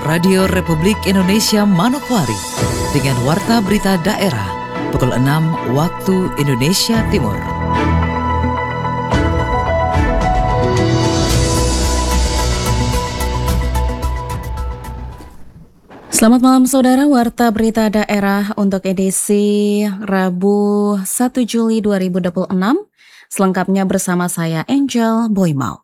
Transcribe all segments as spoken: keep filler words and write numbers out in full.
Radio Republik Indonesia Manokwari dengan Warta Berita Daerah pukul enam waktu Indonesia Timur. Selamat malam saudara, Warta Berita Daerah untuk edisi Rabu satu Juli dua ribu dua puluh enam. Selengkapnya bersama saya Angel Boymau.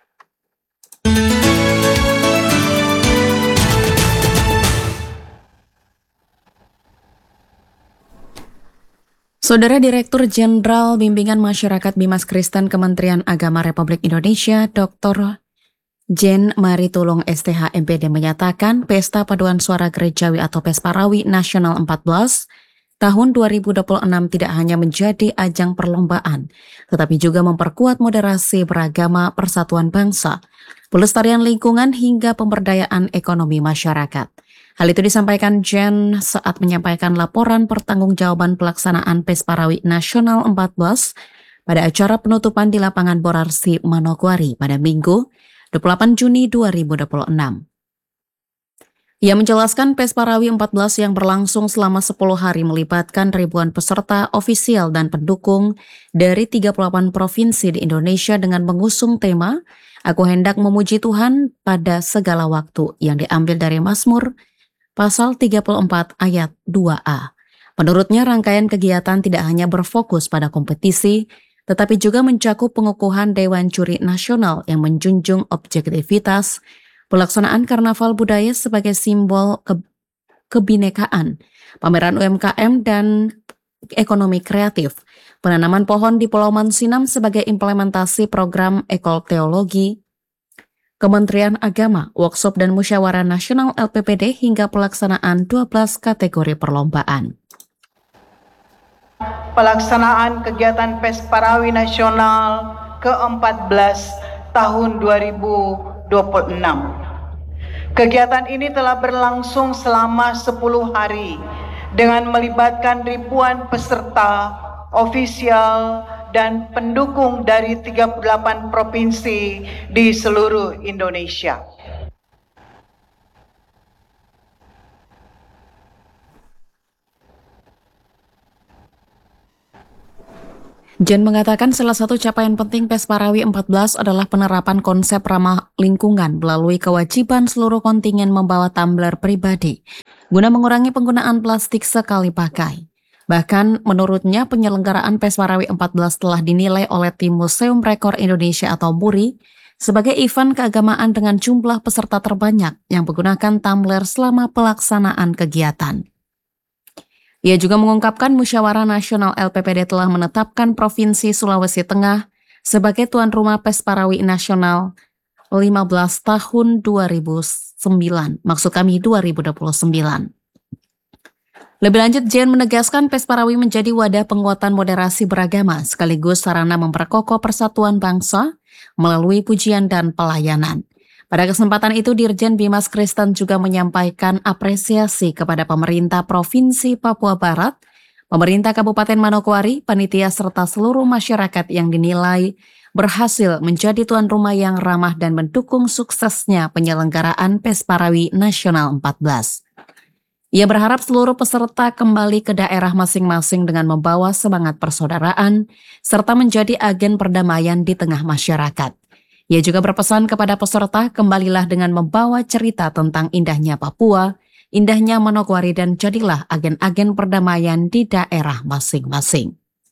Saudara Direktur Jenderal Bimbingan Masyarakat Bimas Kristen Kementerian Agama Republik Indonesia, Doktor Jen Maritulung S T H M P D menyatakan Pesta Paduan Suara Gerejawi atau Pesparawi Nasional empat belas tahun dua ribu dua puluh enam tidak hanya menjadi ajang perlombaan, tetapi juga memperkuat moderasi beragama, persatuan bangsa, pelestarian lingkungan hingga pemberdayaan ekonomi masyarakat. Hal itu disampaikan Jen saat menyampaikan laporan pertanggungjawaban pelaksanaan Pesparawi Nasional empat belas pada acara penutupan di lapangan Borarsi Manokwari pada Minggu dua puluh delapan Juni dua ribu dua puluh enam. Ia menjelaskan Pesparawi empat belas yang berlangsung selama sepuluh hari melibatkan ribuan peserta, ofisial dan pendukung dari tiga puluh delapan provinsi di Indonesia dengan mengusung tema Aku Hendak Memuji Tuhan pada Segala Waktu yang diambil dari Mazmur Pasal tiga puluh empat ayat dua a. Menurutnya rangkaian kegiatan tidak hanya berfokus pada kompetisi, tetapi juga mencakup pengukuhan Dewan Juri Nasional yang menjunjung objektivitas, pelaksanaan karnaval budaya sebagai simbol ke- kebinekaan, pameran U M K M dan ekonomi kreatif, penanaman pohon di Pulau Mansinam sebagai implementasi program Ekol Teologi Kementerian Agama, workshop dan musyawarah nasional L P P D hingga pelaksanaan dua belas kategori perlombaan. Pelaksanaan kegiatan Pesparawi Nasional ke empat belas tahun dua ribu dua puluh enam. Kegiatan ini telah berlangsung selama sepuluh hari dengan melibatkan ribuan peserta, ofisial, dan pendukung dari tiga puluh delapan provinsi di seluruh Indonesia. Jen mengatakan salah satu capaian penting Pesparawi empat belas adalah penerapan konsep ramah lingkungan melalui kewajiban seluruh kontingen membawa tumbler pribadi guna mengurangi penggunaan plastik sekali pakai. Bahkan menurutnya penyelenggaraan Pesparawi empat belas telah dinilai oleh tim Museum Rekor Indonesia atau MURI sebagai event keagamaan dengan jumlah peserta terbanyak yang menggunakan tumbler selama pelaksanaan kegiatan. Ia juga mengungkapkan Musyawarah Nasional L P P D telah menetapkan Provinsi Sulawesi Tengah sebagai tuan rumah Pesparawi Nasional lima belas tahun dua ribu sembilan, maksud kami dua ribu dua puluh sembilan. Lebih lanjut, Jen menegaskan Pesparawi menjadi wadah penguatan moderasi beragama sekaligus sarana memperkokoh persatuan bangsa melalui pujian dan pelayanan. Pada kesempatan itu, Dirjen Bimas Kristen juga menyampaikan apresiasi kepada pemerintah Provinsi Papua Barat, pemerintah Kabupaten Manokwari, panitia serta seluruh masyarakat yang dinilai berhasil menjadi tuan rumah yang ramah dan mendukung suksesnya penyelenggaraan Pesparawi Nasional empat belas. Ia berharap seluruh peserta kembali ke daerah masing-masing dengan membawa semangat persaudaraan serta menjadi agen perdamaian di tengah masyarakat. Ia juga berpesan kepada peserta kembalilah dengan membawa cerita tentang indahnya Papua, indahnya Manokwari dan jadilah agen-agen perdamaian di daerah masing-masing.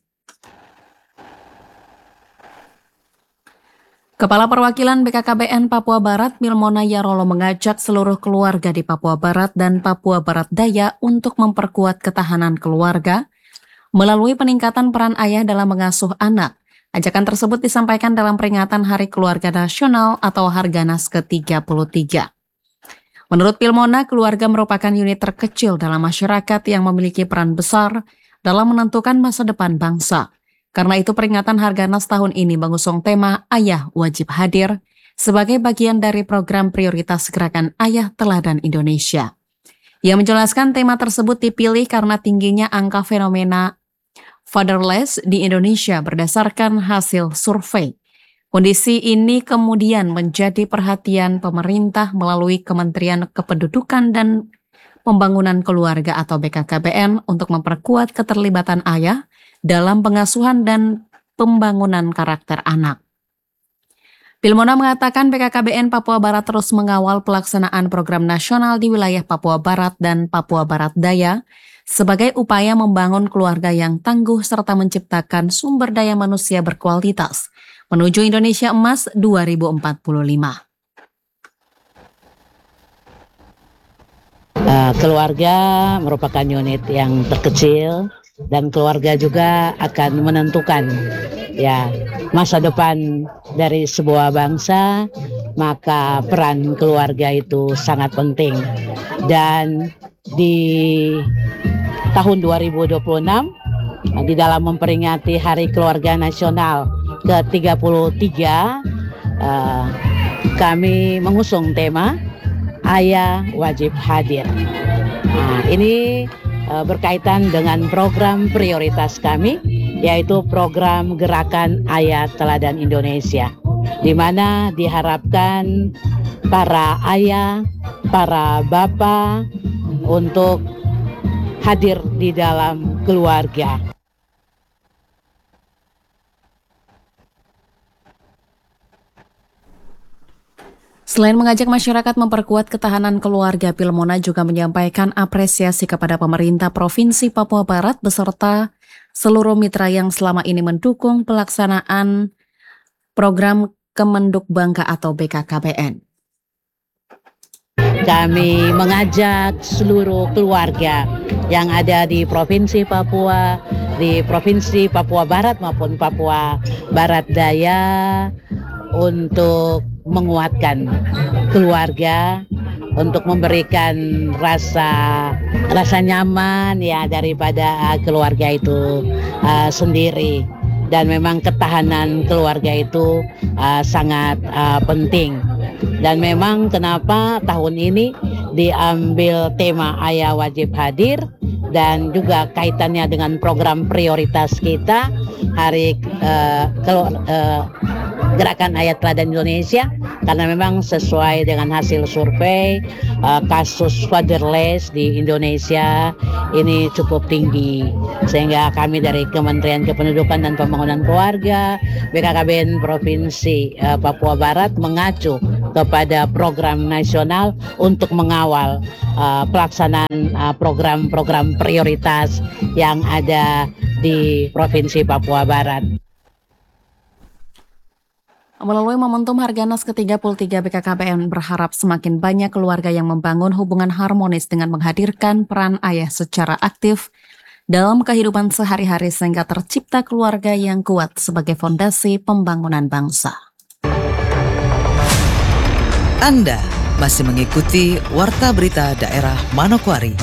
Kepala Perwakilan B K K B N Papua Barat, Milmona Yarolo mengajak seluruh keluarga di Papua Barat dan Papua Barat Daya untuk memperkuat ketahanan keluarga melalui peningkatan peran ayah dalam mengasuh anak. Ajakan tersebut disampaikan dalam peringatan Hari Keluarga Nasional atau Harganas ke tiga puluh tiga. Menurut Milmona, keluarga merupakan unit terkecil dalam masyarakat yang memiliki peran besar dalam menentukan masa depan bangsa. Karena itu peringatan Harganas tahun ini mengusung tema Ayah Wajib Hadir sebagai bagian dari program prioritas Gerakan Ayah Teladan Indonesia. Ia menjelaskan tema tersebut dipilih karena tingginya angka fenomena fatherless di Indonesia berdasarkan hasil survei. Kondisi ini kemudian menjadi perhatian pemerintah melalui Kementerian Kependudukan dan Pembangunan Keluarga atau B K K B N untuk memperkuat keterlibatan ayah dalam pengasuhan dan pembangunan karakter anak. Pilmona mengatakan B K K B N Papua Barat terus mengawal pelaksanaan program nasional di wilayah Papua Barat dan Papua Barat Daya sebagai upaya membangun keluarga yang tangguh serta menciptakan sumber daya manusia berkualitas menuju Indonesia Emas dua ribu empat puluh lima. Uh, keluarga merupakan unit yang terkecil dan keluarga juga akan menentukan ya masa depan dari sebuah bangsa, maka peran keluarga itu sangat penting. Dan di tahun dua ribu dua puluh enam di dalam memperingati Hari Keluarga Nasional ke tiga puluh tiga uh, kami mengusung tema Ayah Wajib Hadir. Nah, ini uh, berkaitan dengan program prioritas kami, yaitu program Gerakan Ayah Teladan Indonesia, di mana diharapkan para ayah, para bapak untuk hadir di dalam keluarga. Selain mengajak masyarakat memperkuat ketahanan keluarga, Pilmona juga menyampaikan apresiasi kepada pemerintah Provinsi Papua Barat beserta seluruh mitra yang selama ini mendukung pelaksanaan program Kemenduk Bangka atau B K K B N. Kami mengajak seluruh keluarga yang ada di Provinsi Papua, di Provinsi Papua Barat maupun Papua Barat Daya untuk menguatkan keluarga, untuk memberikan rasa rasa nyaman ya daripada keluarga itu uh, sendiri. Dan memang ketahanan keluarga itu uh, sangat uh, penting. Dan memang kenapa tahun ini diambil tema Ayah Wajib Hadir dan juga kaitannya dengan program prioritas kita Hari uh, kelu- uh, Gerakan Ayah Teladan Indonesia, karena memang sesuai dengan hasil survei uh, kasus fatherless di Indonesia ini cukup tinggi, sehingga kami dari Kementerian Kependudukan dan Pembangunan Keluarga B K K B N Provinsi uh, Papua Barat mengacu kepada program nasional untuk mengawal uh, pelaksanaan uh, program-program prioritas yang ada di Provinsi Papua Barat. Melalui momentum Harganas ke tiga puluh tiga, B K K B N berharap semakin banyak keluarga yang membangun hubungan harmonis dengan menghadirkan peran ayah secara aktif dalam kehidupan sehari-hari sehingga tercipta keluarga yang kuat sebagai fondasi pembangunan bangsa. Anda masih mengikuti Warta Berita Daerah Manokwari.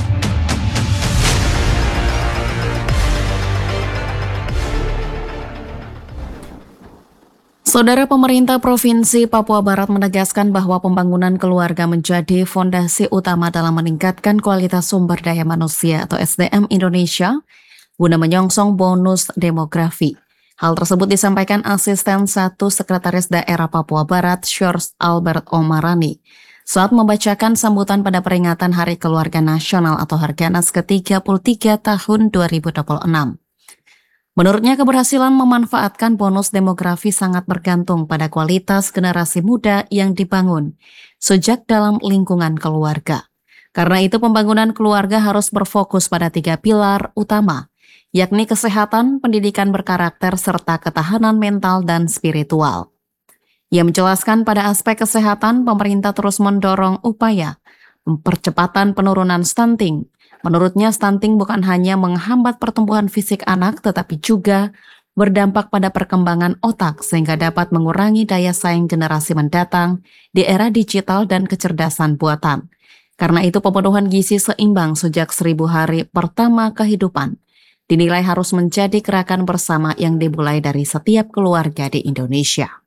Saudara, pemerintah Provinsi Papua Barat menegaskan bahwa pembangunan keluarga menjadi fondasi utama dalam meningkatkan kualitas sumber daya manusia atau S D M Indonesia guna menyongsong bonus demografi. Hal tersebut disampaikan Asisten satu Sekretaris Daerah Papua Barat, Shores Albert Omarani, saat membacakan sambutan pada peringatan Hari Keluarga Nasional atau Harganas ke tiga puluh tiga tahun dua ribu dua puluh enam. Menurutnya, keberhasilan memanfaatkan bonus demografi sangat bergantung pada kualitas generasi muda yang dibangun sejak dalam lingkungan keluarga. Karena itu, pembangunan keluarga harus berfokus pada tiga pilar utama, yakni kesehatan, pendidikan berkarakter, serta ketahanan mental dan spiritual. Ia menjelaskan pada aspek kesehatan, pemerintah terus mendorong upaya percepatan penurunan stunting. Menurutnya, stunting bukan hanya menghambat pertumbuhan fisik anak, tetapi juga berdampak pada perkembangan otak sehingga dapat mengurangi daya saing generasi mendatang di era digital dan kecerdasan buatan. Karena itu, pemenuhan gizi seimbang sejak seribu hari pertama kehidupan dinilai harus menjadi gerakan bersama yang dimulai dari setiap keluarga di Indonesia.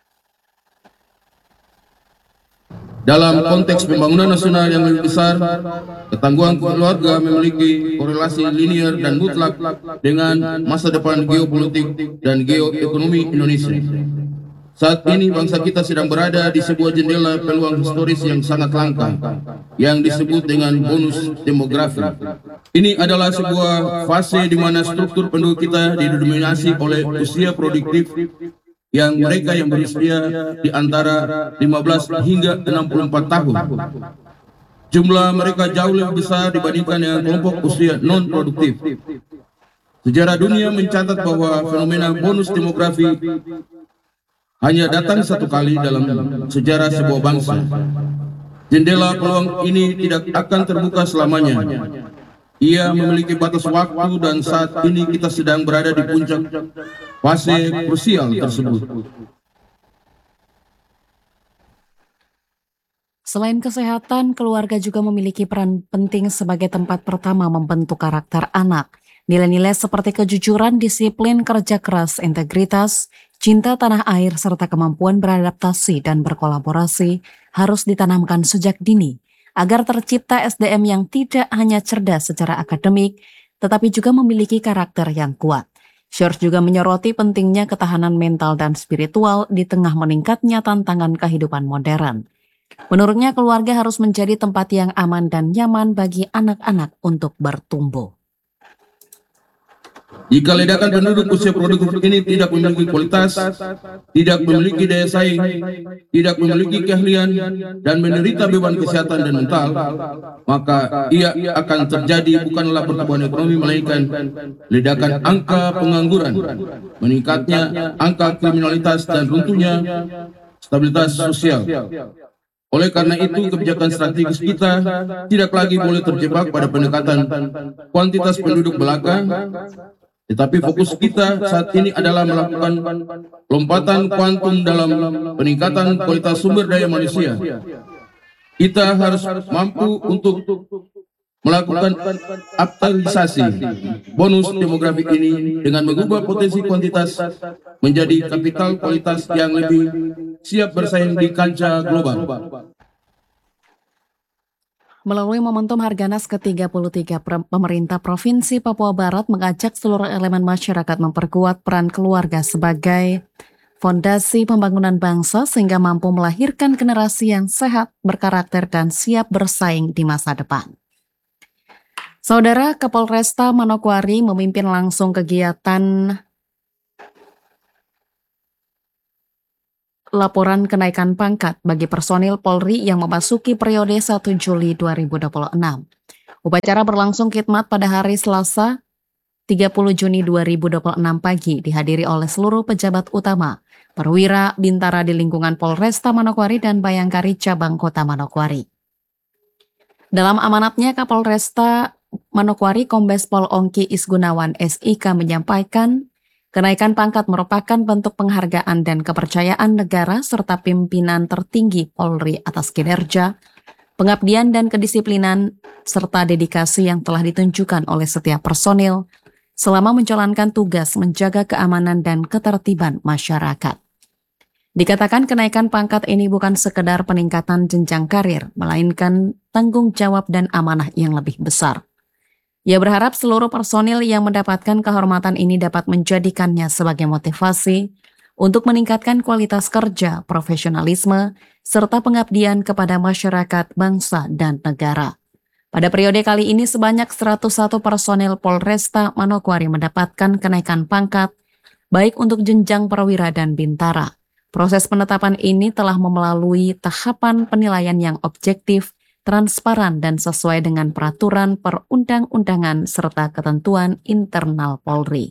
Dalam konteks pembangunan nasional yang lebih besar, ketangguhan keluarga memiliki korelasi linear dan mutlak dengan masa depan geopolitik dan geoekonomi Indonesia. Saat ini bangsa kita sedang berada di sebuah jendela peluang historis yang sangat langka, yang disebut dengan bonus demografi. Ini adalah sebuah fase di mana struktur penduduk kita didominasi oleh usia produktif, yang mereka yang berusia di antara lima belas hingga enam puluh empat tahun. Jumlah mereka jauh lebih besar dibandingkan dengan kelompok usia non-produktif. Sejarah dunia mencatat bahwa fenomena bonus demografi hanya datang satu kali dalam sejarah sebuah bangsa. Jendela peluang ini tidak akan terbuka selamanya. Ia memiliki batas waktu dan saat ini kita sedang berada di puncak fase krusial tersebut. Selain kesehatan, keluarga juga memiliki peran penting sebagai tempat pertama membentuk karakter anak. Nilai-nilai seperti kejujuran, disiplin, kerja keras, integritas, cinta tanah air, serta kemampuan beradaptasi dan berkolaborasi harus ditanamkan sejak dini agar tercipta S D M yang tidak hanya cerdas secara akademik, tetapi juga memiliki karakter yang kuat. George juga menyoroti pentingnya ketahanan mental dan spiritual di tengah meningkatnya tantangan kehidupan modern. Menurutnya, keluarga harus menjadi tempat yang aman dan nyaman bagi anak-anak untuk bertumbuh. Jika ledakan penduduk usia produktif ini tidak memiliki kualitas, tidak memiliki daya saing, tidak memiliki keahlian, dan menderita beban kesehatan dan mental, maka ia akan terjadi bukanlah pertumbuhan ekonomi, melainkan ledakan angka pengangguran, meningkatnya angka kriminalitas, dan runtuhnya stabilitas sosial. Oleh karena itu, kebijakan strategis kita tidak lagi boleh terjebak pada pendekatan kuantitas penduduk belaka, tetapi fokus kita saat ini adalah melakukan lompatan kuantum dalam peningkatan kualitas sumber daya manusia. Kita harus mampu untuk melakukan aktualisasi bonus demografi ini dengan mengubah potensi kuantitas menjadi kapital kualitas yang lebih siap bersaing di kancah global. Melalui momentum Harganas ke tiga puluh tiga, pemerintah Provinsi Papua Barat mengajak seluruh elemen masyarakat memperkuat peran keluarga sebagai fondasi pembangunan bangsa sehingga mampu melahirkan generasi yang sehat, berkarakter, dan siap bersaing di masa depan. Saudara, Kapolresta Manokwari memimpin langsung kegiatan laporan kenaikan pangkat bagi personil Polri yang memasuki periode satu Juli dua ribu dua puluh enam. Upacara berlangsung khidmat pada hari Selasa tiga puluh Juni dua ribu dua puluh enam pagi dihadiri oleh seluruh pejabat utama, perwira, bintara di lingkungan Polresta Manokwari dan Bayangkari Cabang Kota Manokwari. Dalam amanatnya, Kapolresta Manokwari Kombes Pol Ongki Isgunawan S I K menyampaikan, kenaikan pangkat merupakan bentuk penghargaan dan kepercayaan negara serta pimpinan tertinggi Polri atas kinerja, pengabdian dan kedisiplinan, serta dedikasi yang telah ditunjukkan oleh setiap personil selama menjalankan tugas menjaga keamanan dan ketertiban masyarakat. Dikatakan kenaikan pangkat ini bukan sekedar peningkatan jenjang karir, melainkan tanggung jawab dan amanah yang lebih besar. Ia berharap seluruh personil yang mendapatkan kehormatan ini dapat menjadikannya sebagai motivasi untuk meningkatkan kualitas kerja, profesionalisme, serta pengabdian kepada masyarakat, bangsa, dan negara. Pada periode kali ini sebanyak seratus satu personil Polresta Manokwari mendapatkan kenaikan pangkat, baik untuk jenjang perwira dan bintara. Proses penetapan ini telah melalui tahapan penilaian yang objektif, transparan, dan sesuai dengan peraturan perundang-undangan serta ketentuan internal Polri.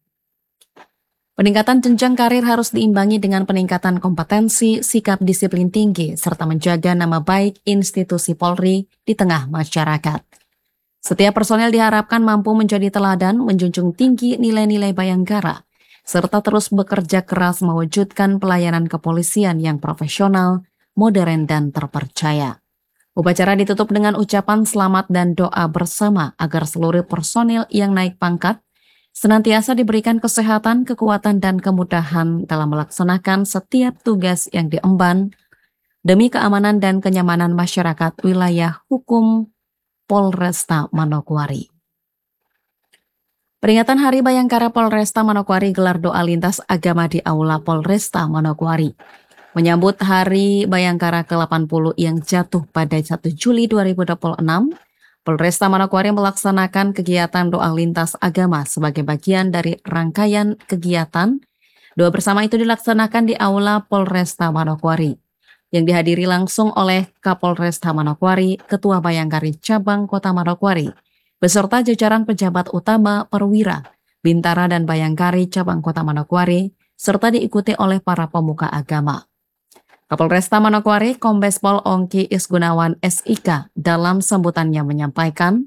Peningkatan jenjang karir harus diimbangi dengan peningkatan kompetensi, sikap disiplin tinggi, serta menjaga nama baik institusi Polri di tengah masyarakat. Setiap personel diharapkan mampu menjadi teladan, menjunjung tinggi nilai-nilai Bayangkara, serta terus bekerja keras mewujudkan pelayanan kepolisian yang profesional, modern, dan terpercaya. Upacara ditutup dengan ucapan selamat dan doa bersama agar seluruh personil yang naik pangkat senantiasa diberikan kesehatan, kekuatan, dan kemudahan dalam melaksanakan setiap tugas yang diemban demi keamanan dan kenyamanan masyarakat wilayah hukum Polresta Manokwari. Peringatan Hari Bayangkara Polresta Manokwari gelar doa lintas agama di Aula Polresta Manokwari. Menyambut Hari Bayangkara ke delapan puluh yang jatuh pada satu Juli dua ribu dua puluh enam, Polresta Manokwari melaksanakan kegiatan doa lintas agama sebagai bagian dari rangkaian kegiatan. Doa bersama itu dilaksanakan di Aula Polresta Manokwari, yang dihadiri langsung oleh Kapolresta Manokwari, Ketua Bayangkari Cabang Kota Manokwari, beserta jajaran pejabat utama perwira, Bintara dan Bayangkari Cabang Kota Manokwari, serta diikuti oleh para pemuka agama. Kapolresta Manokwari Kombes Pol Ongki Isgunawan S I K dalam sambutannya menyampaikan,